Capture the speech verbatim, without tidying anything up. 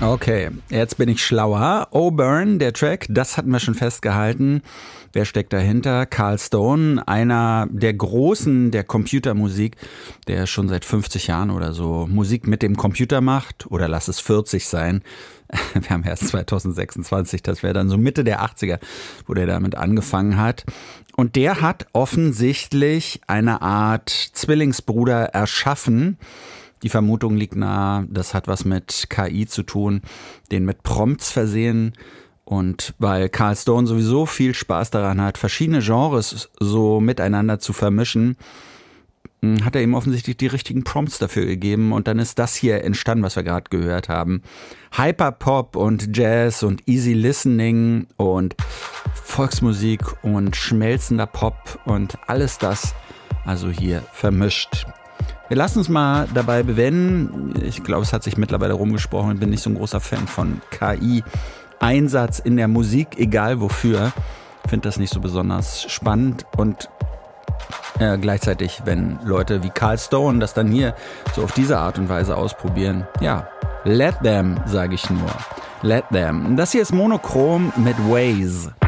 Okay, jetzt bin ich schlauer. Auburn, der Track, das hatten wir schon festgehalten. Wer steckt dahinter? Carl Stone, einer der Großen der Computermusik, der schon seit fünfzig Jahren oder so Musik mit dem Computer macht. Oder lass es vierzig sein. Wir haben erst zwanzig sechsundzwanzig, das wäre dann so Mitte der achtziger, wo der damit angefangen hat. Und der hat offensichtlich eine Art Zwillingsbruder erschaffen. Die Vermutung liegt nahe, das hat was mit K I zu tun, den mit Prompts versehen. Und weil Carl Stone sowieso viel Spaß daran hat, verschiedene Genres so miteinander zu vermischen, hat er ihm offensichtlich die richtigen Prompts dafür gegeben. Und dann ist das hier entstanden, was wir gerade gehört haben. Hyperpop und Jazz und Easy Listening und Volksmusik und schmelzender Pop und alles das, also hier vermischt. Wir lassen uns mal dabei bewenden. Ich glaube, es hat sich mittlerweile rumgesprochen. Ich bin nicht so ein großer Fan von K I-Einsatz in der Musik, egal wofür. Ich finde das nicht so besonders spannend. Und äh, gleichzeitig, wenn Leute wie Carl Stone das dann hier so auf diese Art und Weise ausprobieren, ja, let them, sage ich nur. Let them. Das hier ist Monochrom mit Waze.